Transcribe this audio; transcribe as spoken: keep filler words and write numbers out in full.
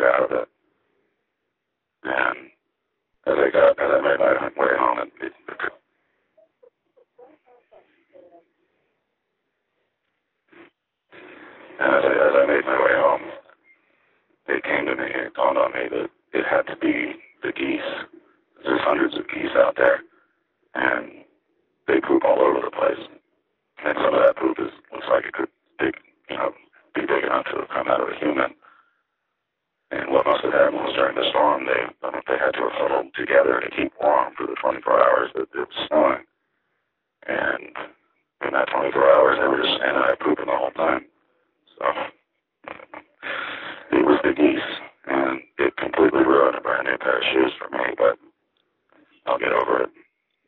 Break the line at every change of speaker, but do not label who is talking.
out of it. And as I got, as I made my way home, it, it, and as I, as I made my way home, it came to me, it dawned on me that it had to be the geese. There's hundreds of geese out there, and they poop all over the place. And some of that poop is looks like it could big, you know, be big enough to come out of a human. And what must have happened was during the storm, they they had to have huddled together to keep warm for the twenty-four hours that it was snowing. And in that twenty-four hours, they were just standing there pooping the whole time. So it was the geese, and it completely ruined a brand new pair of shoes for me. But I'll get over it.